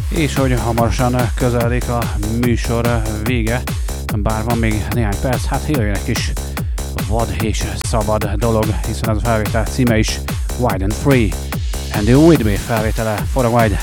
És hogy hamarosan közeledik a műsor vége, bár van még néhány perc, hát jöjjön egy kis vad és szabad dolog, hiszen az a felvétel címe is Wide and Free. And You With Me felvétele For A Wide